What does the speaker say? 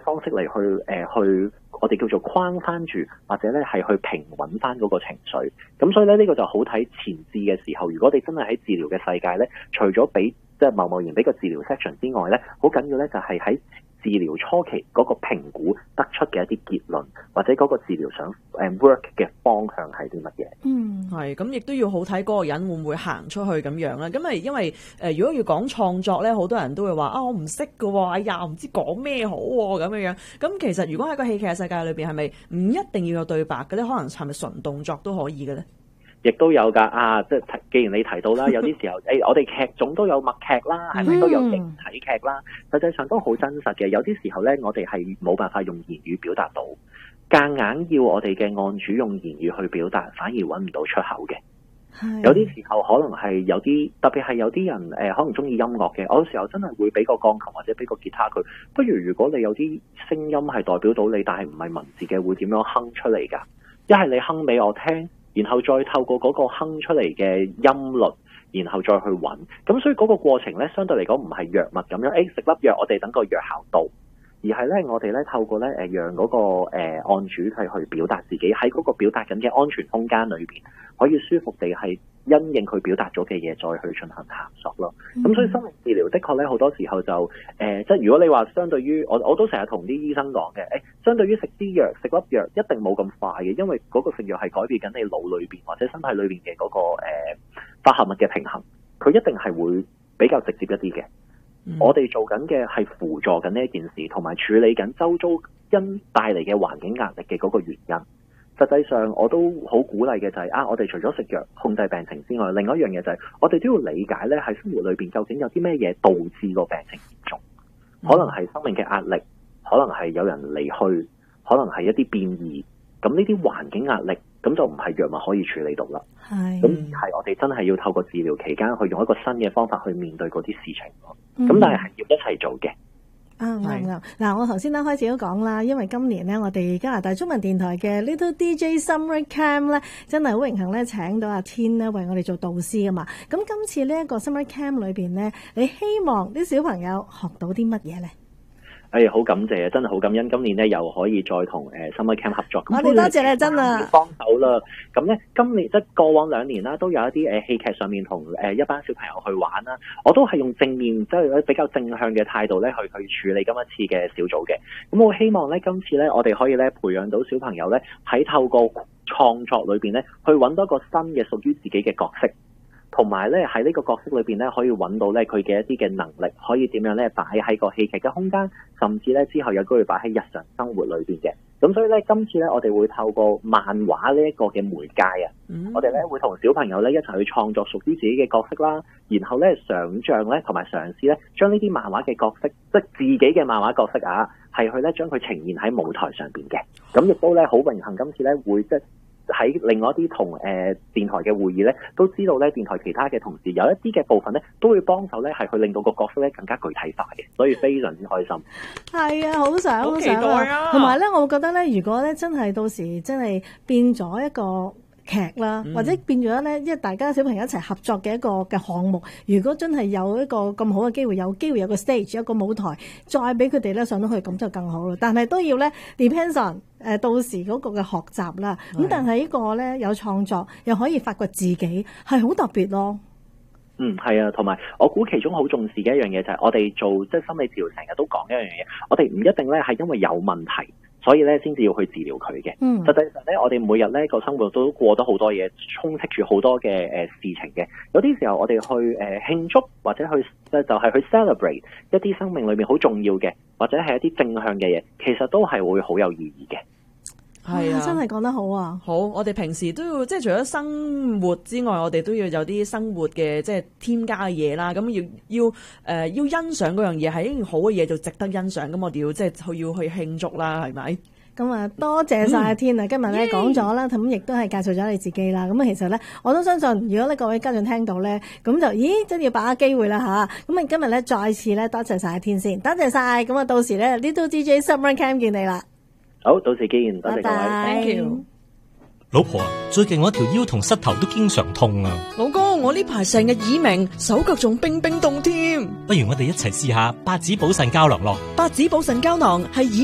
方式嚟去我哋叫做框翻住，或者咧係去平穩翻嗰個情緒。咁所以咧呢個就好睇前置嘅時候，如果你真係喺治療嘅世界咧，除咗俾即係貿然俾個治療 section 之外咧，好緊要咧就係喺治療初期嗰個評估得出嘅一啲結論，或者嗰個治療想work 嘅方向係啲乜嘢？ 係咁，亦都要好睇嗰個人會唔會行出去咁樣啦。咁係因為如果要講創作咧，好多人都會話我唔識㗎喎，哎呀唔知講咩好咁樣。咁其實如果喺個戲劇嘅世界裏邊，係咪唔一定要有對白嘅咧？可能係咪純動作都可以嘅咧？ 亦都有㗎即係既然你提到啦，有啲時候我哋劇種都有默劇啦，係咪都有形體劇啦？實際上都好真實嘅。有啲時候咧，我哋係冇辦法用言語表達到，夾硬要我哋嘅案主用言語去表達，反而揾唔到出口嘅。有啲時候可能係有啲，特別係有啲人可能中意音樂嘅，我有時候真係會俾個鋼琴或者俾個吉他佢。不如果你有啲聲音係代表到你，但係唔係文字嘅，會點樣哼出嚟㗎？一係你哼俾我聽，然後再透過嗰個哼出嚟嘅音律，然後再去揾。咁所以嗰個過程咧，相對嚟講唔係藥物咁樣，食粒藥我哋等個藥效到，而係咧我哋咧透過咧讓嗰個案主係去表達自己喺嗰個表達緊嘅安全空間裏邊，可以舒服地係因應佢表達咗嘅嘢再去進行探索咯。咁所以心理治療的確咧好多時候就即係如果你話相對於我都成日同啲醫生講嘅，相對於食啲藥食粒藥一定冇咁快嘅，因為嗰個食藥係改變緊你腦裏邊或者身體裏邊嘅嗰個化合物嘅平衡，佢一定係會比較直接一啲嘅。我哋做緊嘅係輔助緊呢一件事，同埋處理緊周遭因帶嚟嘅環境壓力嘅嗰個原因。實際上我都好鼓勵嘅就係我哋除咗食藥控制病情之外，另外一樣嘢就係我哋都要理解咧喺生活裏邊究竟有啲咩嘢導致個病情嚴重。可能係生命嘅壓力，可能係有人離去，可能係一啲變異。咁呢啲環境壓力，咁就唔係藥物可以處理到啦。咁係我哋真係要透過治療期間去用一個新嘅方法去面對嗰啲事情咯。咁但係要一齊做嘅。 啱。嗱，我頭先開始都講啦，因為今年呢，我哋加拿大中文電台嘅 Little DJ Summer Camp 咧，真係好榮幸咧請到阿天咧為我哋做導師㗎嘛。咁今次呢一個 Summer Camp 裏邊咧，你希望啲小朋友學到啲乜嘢咧？ 好感謝，真係好感恩。今年咧又可以再同Summer Camp 合作。 我哋多謝你，真啊！ 幫手啦。咁咧今年即係過往2年啦，都有一啲戲劇上面同一班小朋友去玩啦。我都係用正面即係比較正向嘅態度咧去處理今一次嘅小組嘅。咁我希望咧今次咧我哋可以咧培養到小朋友咧喺透過創作裏邊咧去揾到一個新嘅屬於自己嘅角色。同埋咧喺呢個角色裏邊咧可以揾到咧佢嘅一啲嘅能力，可以點樣咧擺喺個戲劇嘅空間，甚至咧之後有機會擺喺日常生活裏邊嘅。咁所以咧今次咧我哋會透過漫畫呢一個嘅媒介我哋咧會同小朋友咧一齊去創作屬於自己嘅角色啦，然後咧想像咧同埋嘗試咧將呢啲漫畫嘅角色，即係自己嘅漫畫角色係去咧將佢呈現喺舞台上邊嘅。咁亦都咧好榮幸今次咧會即係喺另外一啲同電台嘅會議咧，都知道咧電台其他嘅同事有一啲嘅部分咧，都會幫手咧，係去令到個角色咧更加具體化嘅，所以非常之開心。 係啊，好想好期待啊！同埋咧，我會覺得咧，如果咧真係到時真係變咗一個劇啦，或者變咗咧，因為大家小朋友一齊合作嘅一個嘅項目，如果真係有一個咁好嘅機會，有機會有個 stage 有個舞台，再俾佢哋咧上到去，咁就更好啦。但係都要咧 depends on 到時嗰個嘅學習啦。咁但係呢個咧有創作，又可以發掘自己，係好特別咯。 係啊，同埋我估其中好重視嘅一樣嘢就係我哋做即係心理治療成日都講一樣嘢，我哋唔一定咧係因為有問題，所以咧先至要去治療佢嘅。實際上咧，我哋每日咧個生活都過得好多嘢，充斥住好多嘅事情嘅。有啲時候我哋去慶祝或者去就係去 celebrate 一啲生命裏面好重要嘅，或者係一啲正向嘅嘢，其實都係會好有意義嘅。 係啊， 真係講得好啊！ 好，我哋平時都要即係除咗生活之外，我哋都要有啲生活嘅即係添加嘅嘢啦。咁要欣賞嗰樣嘢係一件好嘅嘢，就值得欣賞。咁我哋要即係要去慶祝啦，係咪？ 咁啊，多謝晒阿天啊！今日咧講咗啦，咁亦都係介紹咗你自己啦。咁啊，其實咧我都相信，如果咧各位家長聽到咧，咁就真係要把握機會啦吓。咁啊，今日咧再次咧多謝晒阿天先，多謝晒。咁啊，到時咧 Little DJ Summer Camp 見你啦。 好，到時見，多謝各位。 Thank you。 老婆，最近我條腰同膝頭都經常痛啊。 老公，我呢排成日耳鳴，手腳仲冰冰凍添。 不如我哋一齊試下八子補腎膠囊咯。 八子補腎膠囊係